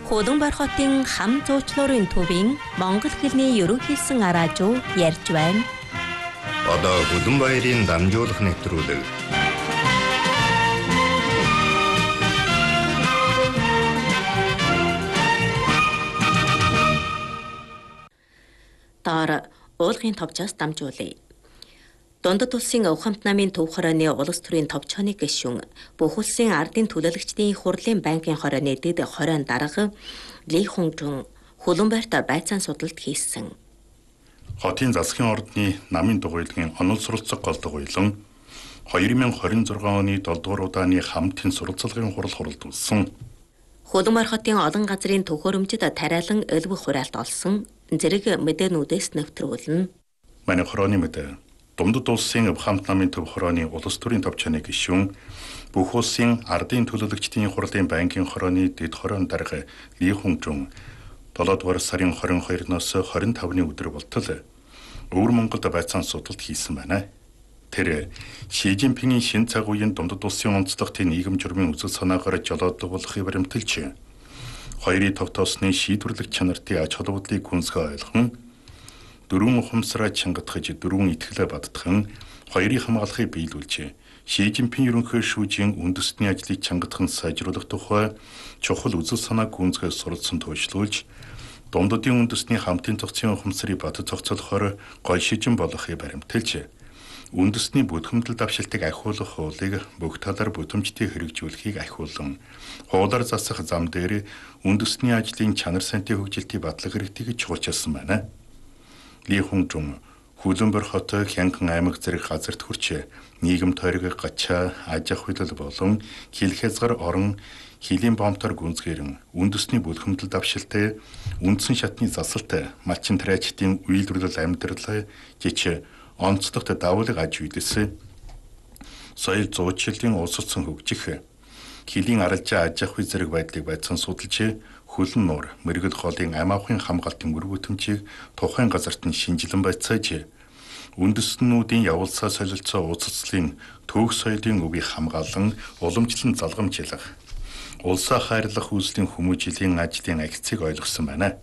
Хулуунбар хотын хам зуучлуурын төвийн монгол хэлний ерөнхийсэн араажуу ярьж байна. Одоо Хулуунбаярын дамжуулах нэвтрүүлэг. Доор уулгын товчоос дамжуулъя. Дундад улсын Увхамт намын төв хорооны улс төрийн товчооны гишүүн бүх улсын ардын төлөөлөгчдийн хурлын банкын хорооны дэд хороонд дарга Ли Хунжун Хулуунбайрт байцаан судалт хийсэн. Хотын засгийн ордны намын дугуйлгын онол суралцах гол дугуйлан 2026 оны 7 дугаар удааны хамтын суралцлагын хурал хуралдуулсан. Хулуунбайр хотын олон газрын төхөөрөмжөд тариалан өлбөх хураалт олсон зэрэг мэдээнүүдээс нэвтрүүлнэ. Манай хорооны мэдээ Дундад улсын Увхамт намын төв хорооны улс төрийн товчооны гишүүн бүх улсын ардын төлөөлөгчдийн хурлын банкын хорооны дэд хороонд дарга Ли Хунжун 7 дугаар сарын 22-ноос 25-ны өдөр болтол Өвөр Монголд байцаан судалт хийсэн байна. Тэр Ши Жинпингийн шин цаг үеийн Дундад улсын онцлогын нийгэм журмын үзэл санаагаар жолоодлуулахыг баримталж хоёрын тогтоосны шийдвэрлэх чанартын ач холбогдлыг гүнзгий ойлгон дөрвөн ухамсараа чангатгаж дөрвөн итгэлээ бадтхан хоёрын хамгаалахыг биелүүлж Ши Жинпин ерөнхий шүүжийн үндэсний ажлыг чангатхан сайжруулах тухай чухал үзэл санаа гүнзгий суралцсан туйлшруулж Дундадын үндэсний хамтын цогцын ухамсарыг бат цогцолохоор гол шижин болохыг баримталж үндэсний бүдгэмдэл давшилтыг ахиулах хуулийг бүх талаар бүдэмжтэй хэрэгжүүлэхийг ахиулан хуулиар засах зам дээр үндэсний ажлын чанар сантын хөгжилтийг батлах хэрэгтэйг чухалчилсан байна. Ли Хунжун Хулуунбайр хот Хянган аймаг зэрэг газарт хүрч нийгэм тойрог гачаа аж ахуй болон хил хязгаар орон хилийн бомтор гүнзгээрэн үндэсний бүдгэмдэл давшилтай үндсэн шатны засалтай малчин тариачдын үйлдвэрлэл амьдрал жич онцлогт давуулаг аж үйдэс соёл зуучлалын улсцсан хөгжих хилийн аралжаа аж ахуй зэрэг байдлыг байцаан судалж хөлн нуур мэрэгэл хоолын ам ахуйн хамгаалтын үр бүтэмжийг тухайн газарт нь шинжилэн байцааж үндэстнүүдийн явуулсаа солилцоо ууцлалын төв соёлын өвийг хамгаалан уламжлан залгамжлах улсаа хайрлах үзлийн хүмүүжлийн ажлын агцыг ойлгосон байна.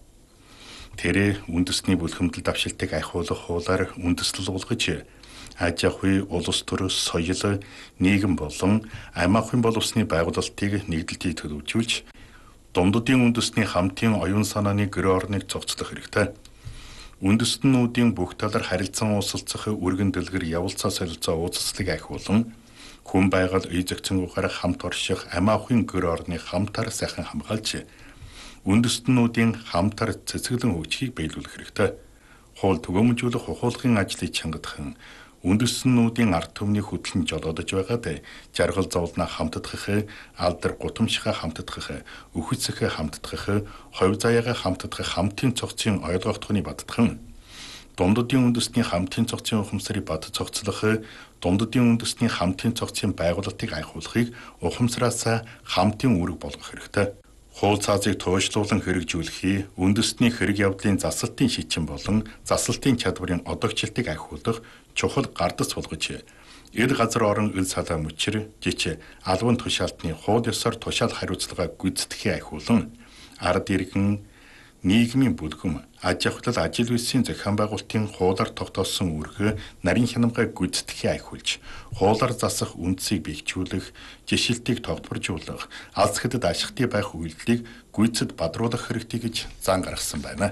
Тэр үндэсний бүлхэмдэл давшилтыг ахиулах хуулиар үндэслэл болгож аж ахуй, улс төр, соёл, нийгэм болон ам ахуйн боловсны байгуулалтыг нэгдэлтийг төлөвлөж Дундадын үндэсний хамтын оюун санааны гэр орныг зохицох хэрэгтэй. Үндэстнүүдийн бүх талаар харилцан уулзах өргөн дэлгэр явуулцаа солилцоо уулзалтыг ахиулан хүн байгаль үй зохицонгүйгээр хамт орших ам ахуйн гэр орны хамтар сайхан хамгаалж үндэстнүүдийн хамтар цэцгэлэн хөгжихийг биелүүлэх хэрэгтэй. Хууль түгээмжүүлэх ухуулгын ажлыг чангатхан үндэстнүүдийн ард түмний хөдлөн жолоодож байгаад жаргал зовлоноо хамтдах, алдар гутамшихаа хамтдах, өхөцөхөө хамтдах, ховь заяагаа хамтдах хамтын цогцын ойлгогдохны бадтхан Дундадын үндэсний хамтын цогцын ухамсарыг бат цогцлох, Дундадын үндэсний хамтын цогцын байгуулалтыг ахиулахыг ухамсараас хамтын үүрэг болгох хэрэгтэй. Хууль цаазыг туйлшлуулан хэрэгжүүлэхий үндэсний хэрэг явдлын засалтын шичин болон засалтын чадварын одогчлтыг ахиулах чухал гардас болгож эр газар орон ил салаа мөчр жич албан тушаалтны хууль ёсоор тушаал хариуцлага гүйцэтгэхийг ахиулан ард иргэн нийгмийн бүлгэм аж ахуйлал ажил үйлсийн зохион байгуулалтын хуулиар тогтоосон үүрэг нарийн хянамгай гүйцэтгэхийг ахиулж хуулиар засах үндсийг бэхжүүлэх жишилтийг тогтворжуулах алс хэдэд ашигтай байх үйлдэлийг гүйцэд бадруулах хэрэгтэй гэж зан гаргасан байна.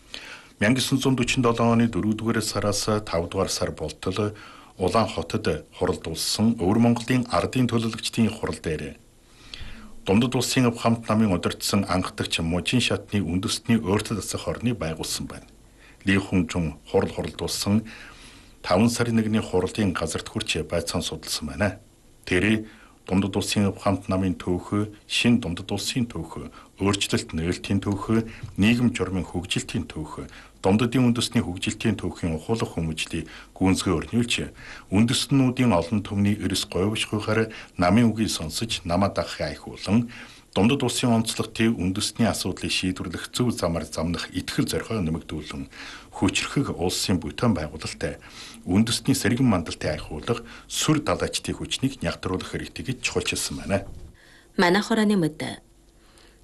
1947 оны 4 дугаар сараас 5 дугаар сар болтол Улаан хотод хуралдуулсан Өвөр Монголын ардын төлөөлөгчдийн хурал дээр Дундад улсын Увхамт намын удирдсан анхдагч мужийн шатны үндэсний өөртөд засах орны байгуулсан байна. Ли Хунжун хурал хуралдуулсан 5 сарын 1-ний хурлын газарт хүрч байцаан судалсан байна. Тэр Дундад улсын Увхамт намын төв, шин Дундад улсын төв, өөрчлөлт нээлтийн төв, нийгэм журмын хөгжилтийн төв, Дундадын үндэсний хөгжилтийн төвхийн ухуулах хүмүүжлийг гүнзгий өрнүүлж үндэстнүүдийн олон түмний эрс говьшгүйгээр намын үгийг сонсож намаа дагахыг ахиулан Дундад улсын онцлогтын үндэсний асуудлыг шийдвэрлэх зөв замаар замнах итгэл зорилгоо нэмэгдүүлэн хүчрхэг улсын бүтээн байгуулалттай үндэсний сэргэн мандалтыг ахиулах сүр далайчдын хүчнийг нягтруулах хэрэгтэй гэж чухалчилсан байна. Манай хорооны мэдээ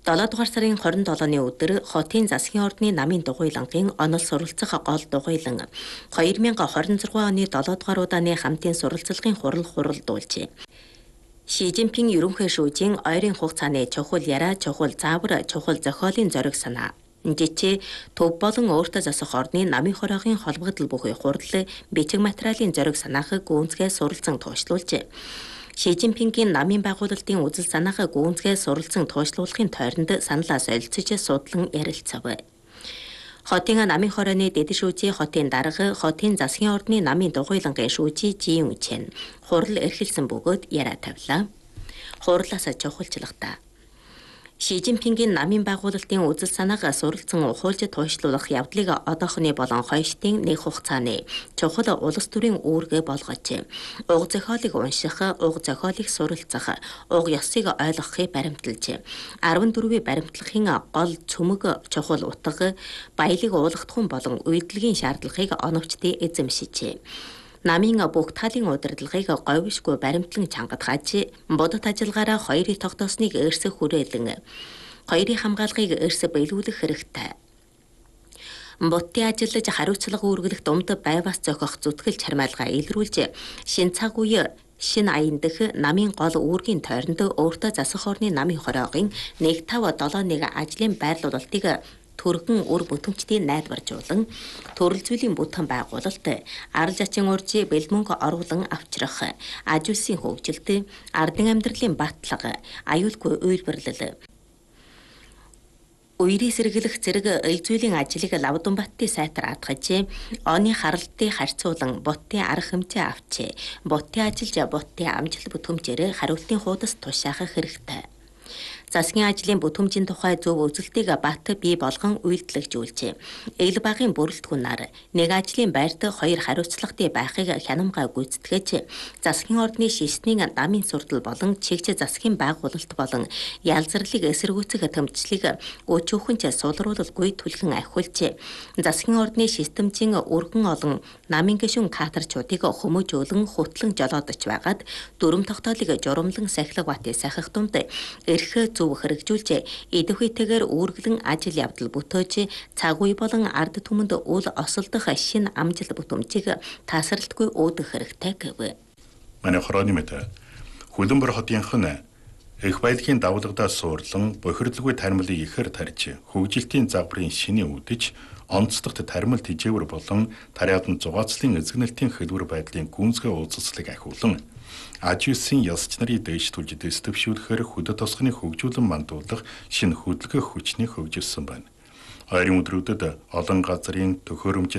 7 дугаар сарын 27-ны өдөр хотын засгийн ордны намын дугуйлангийн онол суралцах гол дугуйлан 2026 оны 7 дугаар удааны хамтын суралцлагын хурал хуралдуулжээ. Ши Жинпин ерөнхий шүүжийн ойрын хугацааны чухал яриа, чухал заавар, чухал зохиолын зориг санаа. Жичээ төв болон өөртөө засах ордны намын хороогийн холбогдол бүхий хурал бичиг материалын зориг санаахыг гүнзгий суралцсан туушлуулжээ. Ши Жинпингийн намын байгуулалтын үзэл санаахыг гүнзгий суралцсан туушлуулахын тойронд саналаа солилцож судлан ярилцав. Хотын намын хорооны дэд шүүжийн хотын дарга, хотын засгийн ордны намын дугуйлангийн шүүжийн Жин Үчэн хурал эрхэлсэн бөгөөд яриа тавилаа. Хурлаас чухалчлагта. Ши Жинпингийн намын байгуулалтын үзэл санаагаа суралцсан ухуулж туйшлуулах явдлыг одоохны болон хойштын нэг хугацааны чухал улс төрийн үүргээ болгож, уг зохиолыг унших, уг зохиолыг суралцах, уг ёсыг ойлгохыг баримталж, 14-ийн баримтлагын гол цөмөг чухал утга, баялаг уулгатхан болон үйдэглэгийн шаардлагыг оновчтой эзэмшижээ. Намын бүх талын удирдлагыг говьшгүй баримтлан чангатгаж, бодит ажиллагаараа хоёрыг тогтоосныг эрсэх хүрээлэн, хоёрын хамгаалгыг эрс биелүүлэх хэрэгтэй. Бутын ажиллаж хариуцлага үүргэлэх дунд байваас зохих зүтгэл чармайлгаа илрүүлж, шин цаг үе шин аян дэх намын гол үүргийн тойронд өөртөө засах орны намын хороогийн 1571 ажлын байрлуулалтыг төргөн үр бүтэмжтийн найдваржуулан төрөл зүйлийн бүтээн байгуулалт, арал жачин уржи бэлмөнг оруулан авчрах, аж үйлсийн хөгжилт, ардын амьдралын батлага, аюулгүй үйлбэрлэл, үерийн сэргэлэх зэрэг ил зүйлийн ажлыг лавдан баттын сайтар атгаж, оны харалтыг харьцуулан бутын арга хэмжээ авч, бутын ажиллаж бутын амжилт бүтэмжээр хариултын хуудас тушаахах хэрэгтэй. Засгийн ажлын бүтэмжийн тухай зөв үзэлтийг бат бий болгон үйлдэлжүүлжээ. Ил багын бүрэлдэхүүнээр нэг ажлын байрт хоёр хариуцлагатай байхыг хянамгай гүйцэтгэж, засгийн ордны шишний намын суртал болон чигч засгийн байгуулалт болон ялзарлыг эсэргүүцэх тэмцлийг өчүүхэнч сулруулалгүй түлхэн ахиулж, засгийн ордны системжийн өргөн олон намын гишүүн кадрчуудыг хүмүүжүүлэн хутлан жолоодож байгаад дүрм тогтоолыг журамлан сахилга батын сахих дунд эрх зөв хэрэгжүүлж, идэвхтэйгээр үүргэлэн ажил явдал бүтөөж, цаг үе болон ард түмэнд үл осолдох шин амжилт бүтэмжийг тасралтгүй өөдөх хэрэгтэй гэв. Манай хорооны мэт Хүлэмбэр хотынх нь их баялагын давлагдаа суурлан бохирдлгүй тармилыг ихээр тарьж, хөгжилтийн загварын шиний үдэж, онцлогт тармил тижээвэр болон тариадан зугаацлын эзэгнэлтийн хэлбэр байдлын гүнзгий уулзалцлыг ахиулан аж үйлсийн ялсч нарын дээш түлж дэвшүүлэхээр хөдөө тосгоны хөгжүүлэн мандуулах шинэ хөдөлгөөх хүчнийг хөгжүүлсэн байна. Ойрын өдрүүдэд олон газрын төхөөрөмж